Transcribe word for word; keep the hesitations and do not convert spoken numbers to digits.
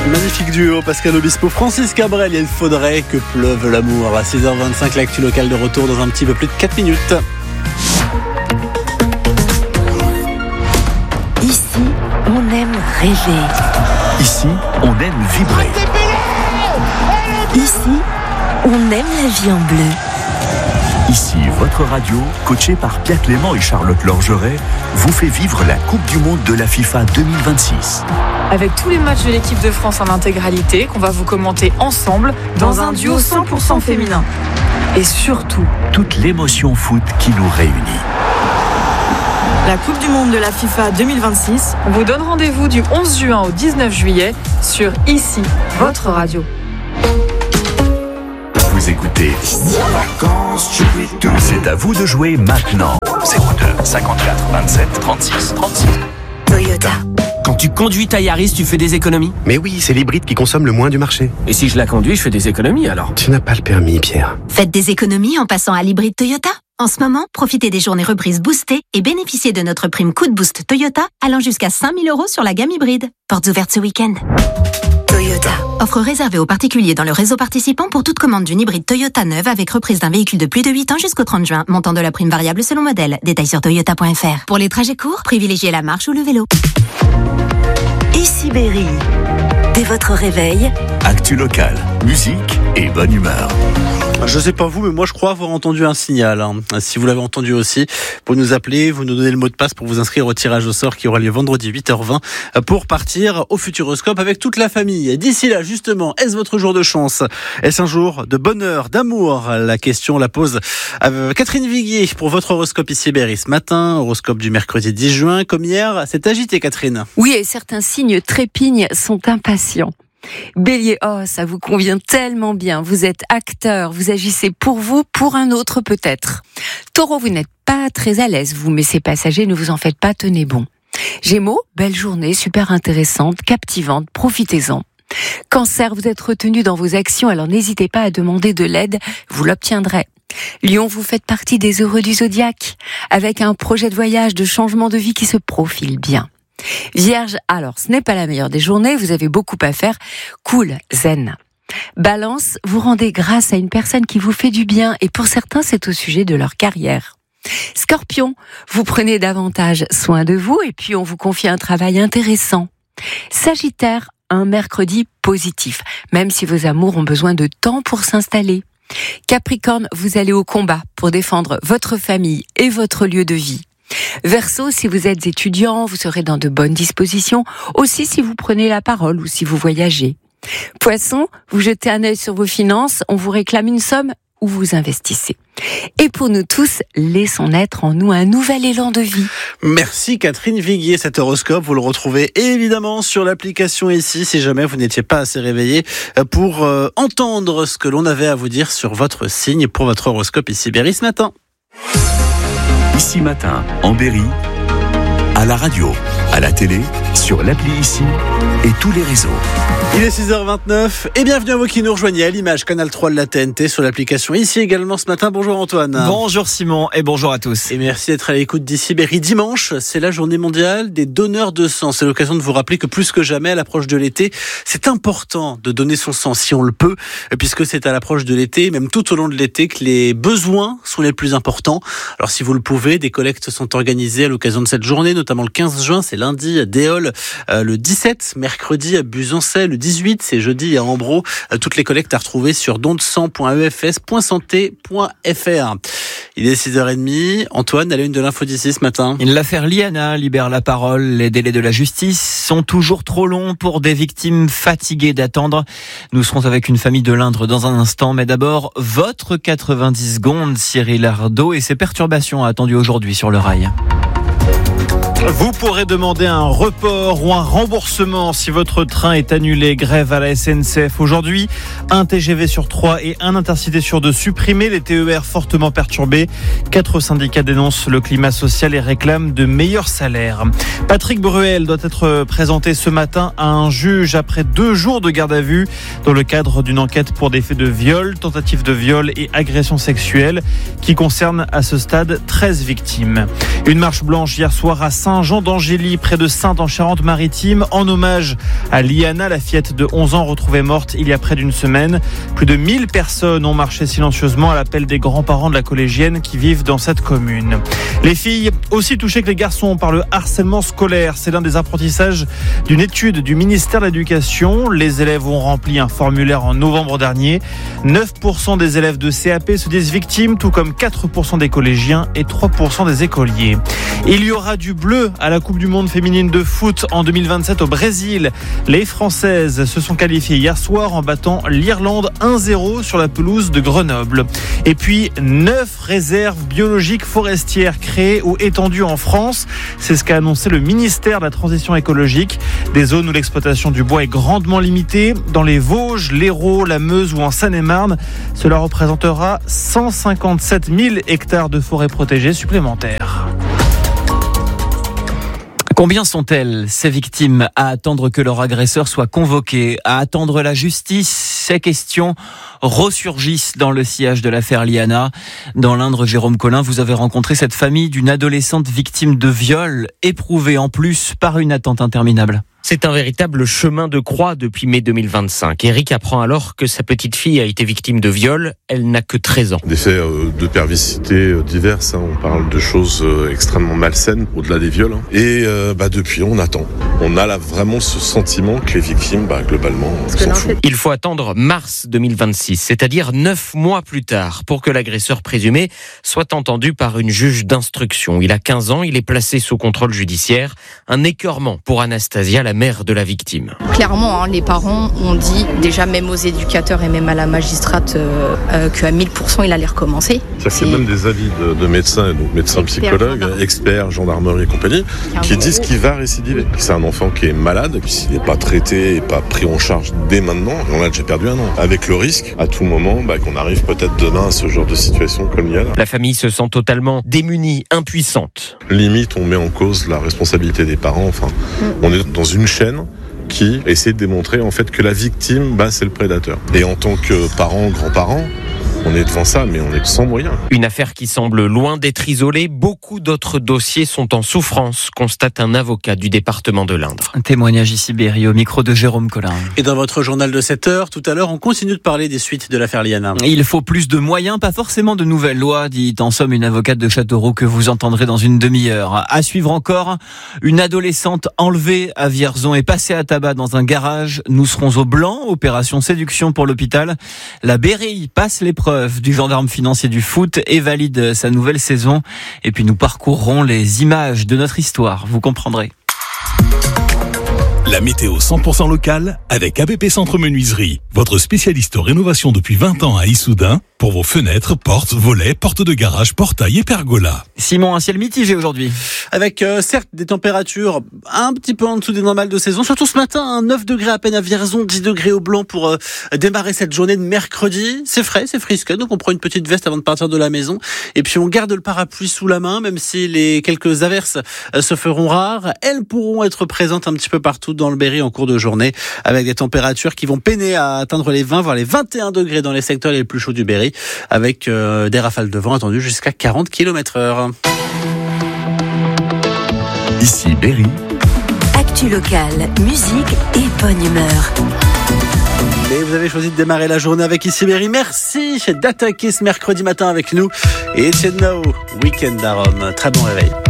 Magnifique duo, Pascal Obispo, Francis Cabrel, il faudrait que pleuve l'amour. À six heures vingt-cinq, l'actu locale de retour dans un petit peu plus de quatre minutes. Ici, on aime rêver. Ici, on aime vibrer. Ici, on aime la vie en bleu. Ici, votre radio, coachée par Pierre Clément et Charlotte Lorgeret, vous fait vivre la Coupe du Monde de la FIFA deux mille vingt-six. Avec tous les matchs de l'équipe de France en intégralité, qu'on va vous commenter ensemble dans un duo cent pour cent féminin. Et surtout, toute l'émotion foot qui nous réunit. La Coupe du Monde de la FIFA deux mille vingt-six, on vous donne rendez-vous du onze juin au dix-neuf juillet sur Ici, votre radio. Vous écoutez C'est à vous de jouer maintenant. zéro deux cinquante-quatre vingt-sept trente-six trente-six. Toyota. Quand tu conduis ta Yaris, tu fais des économies ? Mais oui, c'est l'hybride qui consomme le moins du marché. Et si je la conduis, je fais des économies alors ? Tu n'as pas le permis, Pierre. Faites des économies en passant à l'hybride Toyota. En ce moment, profitez des journées reprises boostées et bénéficiez de notre prime Coup de Boost Toyota allant jusqu'à cinq mille euros sur la gamme hybride. Portes ouvertes ce week-end. Toyota. Offre réservée aux particuliers dans le réseau participant pour toute commande d'une hybride Toyota neuve avec reprise d'un véhicule de plus de huit ans jusqu'au trente juin. Montant de la prime variable selon modèle. Détails sur toyota point f r. Pour les trajets courts, privilégiez la marche ou le vélo. Ici Berry. Dès votre réveil, Actu locale, musique et bonne humeur. Je sais pas vous, mais moi je crois avoir entendu un signal. Hein. Si vous l'avez entendu aussi, vous nous appelez, vous nous donnez le mot de passe pour vous inscrire au tirage au sort qui aura lieu vendredi huit heures vingt pour partir au Futuroscope avec toute la famille. D'ici là, justement, est-ce votre jour de chance ? Est-ce un jour de bonheur, d'amour ? La question la pose Catherine Viguier pour votre horoscope ici Berry ce matin. Horoscope du mercredi dix juin. Comme hier, c'est agité, Catherine. Oui, et certains signes trépignent sont impatients. Bélier, oh, ça vous convient tellement bien. Vous êtes acteur, vous agissez pour vous, pour un autre peut-être. Taureau, vous n'êtes pas très à l'aise, vous, mais ces passagers, ne vous en faites pas, tenez bon. Gémeaux, belle journée, super intéressante, captivante, profitez-en. Cancer, vous êtes retenu dans vos actions, alors n'hésitez pas à demander de l'aide, vous l'obtiendrez. Lion, vous faites partie des heureux du zodiaque, avec un projet de voyage, de changement de vie qui se profile bien. Vierge, alors ce n'est pas la meilleure des journées, vous avez beaucoup à faire, cool, zen. Balance, vous rendez grâce à une personne qui vous fait du bien et pour certains c'est au sujet de leur carrière. Scorpion, vous prenez davantage soin de vous et puis on vous confie un travail intéressant. Sagittaire, un mercredi positif, même si vos amours ont besoin de temps pour s'installer. Capricorne, vous allez au combat pour défendre votre famille et votre lieu de vie. Verseau, si vous êtes étudiant, vous serez dans de bonnes dispositions, aussi si vous prenez la parole ou si vous voyagez. Poisson, vous jetez un œil sur vos finances, on vous réclame une somme ou vous investissez. Et pour nous tous, laissons naître en nous un nouvel élan de vie. Merci Catherine Viguier. Cet horoscope, vous le retrouvez évidemment sur l'application ici, si jamais vous n'étiez pas assez réveillé pour euh, entendre ce que l'on avait à vous dire sur votre signe pour votre horoscope ici Berry ce matin. Ici matin, en Berry, à la radio, à la télé, sur l'appli Ici et tous les réseaux. Il est six heures vingt-neuf et bienvenue à vous qui nous rejoignez à l'image Canal trois de la T N T sur l'application Ici également ce matin. Bonjour Antoine. Bonjour Simon et bonjour à tous. Et merci d'être à l'écoute d'Ici Berry. Dimanche, c'est la journée mondiale des donneurs de sang. C'est l'occasion de vous rappeler que plus que jamais à l'approche de l'été, c'est important de donner son sang si on le peut, puisque c'est à l'approche de l'été, même tout au long de l'été, que les besoins sont les plus importants. Alors si vous le pouvez, des collectes sont organisées à l'occasion de cette journée, notamment le quinze juin, c'est lundi à Déol, euh, le dix-sept, mercredi à Buzancais, le dix-huit, c'est jeudi à Ambro. Euh, toutes les collectes à retrouver sur don de sang point e f s point santé point f r. Il est six heures trente. Antoine, à la une de l'info d'ici ce matin. L'affaire Liana libère la parole. Les délais de la justice sont toujours trop longs pour des victimes fatiguées d'attendre. Nous serons avec une famille de l'Indre dans un instant. Mais d'abord, votre quatre-vingt-dix secondes, Cyril Ardo, et ses perturbations attendues aujourd'hui sur le rail. Vous pourrez demander un report ou un remboursement si votre train est annulé. Grève à la S N C F aujourd'hui. Un T G V sur trois et un Intercité sur deux supprimés. Les T E R fortement perturbés. Quatre syndicats dénoncent le climat social et réclament de meilleurs salaires. Patrick Bruel doit être présenté ce matin à un juge après deux jours de garde à vue dans le cadre d'une enquête pour des faits de viol, tentative de viol et agression sexuelle qui concerne à ce stade treize victimes. Une marche blanche hier soir à Saint-Jean d'Angély, près de Saintes en Charente-Maritime, en hommage à Liana, la fillette de onze ans retrouvée morte il y a près d'une semaine. Plus de mille personnes ont marché silencieusement à l'appel des grands-parents de la collégienne qui vivent dans cette commune. Les filles aussi touchées que les garçons par le harcèlement scolaire. C'est l'un des apprentissages d'une étude du ministère de l'Éducation. Les élèves ont rempli un formulaire en novembre dernier. neuf pour cent des élèves de C A P se disent victimes, tout comme quatre pour cent des collégiens et trois pour cent des écoliers. Il y aura du bleu à la Coupe du Monde féminine de foot en deux mille vingt-sept au Brésil. Les Françaises se sont qualifiées hier soir en battant l'Irlande un zéro sur la pelouse de Grenoble. Et puis, neuf réserves biologiques forestières créées ou étendues en France. C'est ce qu'a annoncé le ministère de la Transition écologique. Des zones où l'exploitation du bois est grandement limitée. Dans les Vosges, l'Hérault, la Meuse ou en Seine-et-Marne, cela représentera cent cinquante-sept mille hectares de forêts protégées supplémentaires. Combien sont-elles, ces victimes, à attendre que leur agresseur soit convoqué, à attendre la justice? Ces questions ressurgissent dans le sillage de l'affaire Liana. Dans l'Indre, Jérôme Collin, vous avez rencontré cette famille d'une adolescente victime de viol, éprouvée en plus par une attente interminable. C'est un véritable chemin de croix depuis mai deux mille vingt-cinq. Eric apprend alors que sa petite fille a été victime de viol. Elle n'a que treize ans. Des faits de perversité diverses. Hein. On parle de choses extrêmement malsaines au-delà des viols. Hein. Et euh, bah, depuis, on attend. On a là vraiment ce sentiment que les victimes, bah, globalement, s'en foutent. Il faut attendre mars deux mille vingt-six, c'est-à-dire neuf mois plus tard, pour que l'agresseur présumé soit entendu par une juge d'instruction. Il a quinze ans, il est placé sous contrôle judiciaire. Un écœurement pour Anastasia, la mère de la victime. Clairement, hein, les parents ont dit, déjà même aux éducateurs et même à la magistrate, euh, euh, qu'à mille pour cent il allait recommencer. C'est même des avis de, de médecins, donc médecins psychologues, gendarme. experts, gendarmerie et compagnie, qui disent qu'il va récidiver. C'est un enfant qui est malade, et puis s'il n'est pas traité et pas pris en charge dès maintenant, on a déjà perdu un an. Avec le risque, à tout moment, bah, qu'on arrive peut-être demain à ce genre de situation comme il y a là. La famille se sent totalement démunie, impuissante. Limite, on met en cause la responsabilité des parents. Enfin, mm. on est dans une chaîne qui essaie de démontrer en fait que la victime, bah, c'est le prédateur. Et en tant que parents, grands-parents, on est devant ça, mais on est sans moyens. Une affaire qui semble loin d'être isolée. Beaucoup d'autres dossiers sont en souffrance, constate un avocat du département de l'Indre. Un témoignage ici, Berry, au micro de Jérôme Collin. Et dans votre journal de sept heures, tout à l'heure, on continue de parler des suites de l'affaire Liana. Il faut plus de moyens, pas forcément de nouvelles lois, dit en somme une avocate de Châteauroux que vous entendrez dans une demi-heure. À suivre encore, une adolescente enlevée à Vierzon et passée à tabac dans un garage. Nous serons au blanc, opération séduction pour l'hôpital. La Berry passe l'épreuve du gendarme financier du foot et valide sa nouvelle saison. Et puis nous parcourrons les images de notre histoire, vous comprendrez. La météo cent pour cent locale avec A B P Centre Menuiserie, votre spécialiste rénovation depuis vingt ans à Issoudun, pour vos fenêtres, portes, volets, portes de garage, portails et pergolas. Simon, un ciel mitigé aujourd'hui. Avec euh, certes des températures un petit peu en dessous des normales de saison, surtout ce matin, hein, neuf degrés à peine à Vierzon, dix degrés au blanc pour euh, démarrer cette journée de mercredi. C'est frais, c'est frisquet, donc on prend une petite veste avant de partir de la maison. Et puis on garde le parapluie sous la main, même si les quelques averses euh, se feront rares. Elles pourront être présentes un petit peu partout dans le Berry en cours de journée, avec des températures qui vont peiner à atteindre les vingt, voire les vingt et un degrés dans les secteurs les plus chauds du Berry, avec euh, des rafales de vent attendues jusqu'à quarante kilomètres heure. Ici Berry. Actu locale, musique et bonne humeur. Et vous avez choisi de démarrer la journée avec Ici Berry. Merci d'attaquer ce mercredi matin avec nous. Et Etienne Nao, Week-end à Rome. Très bon réveil.